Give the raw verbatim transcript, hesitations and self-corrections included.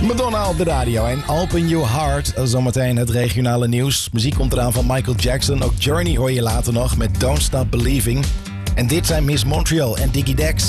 Madonna op de radio en Open Your Heart. Zometeen het regionale nieuws. Muziek komt eraan van Michael Jackson. Ook Journey hoor je later nog met Don't Stop Believing. En dit zijn Miss Montreal en Diggy Dex.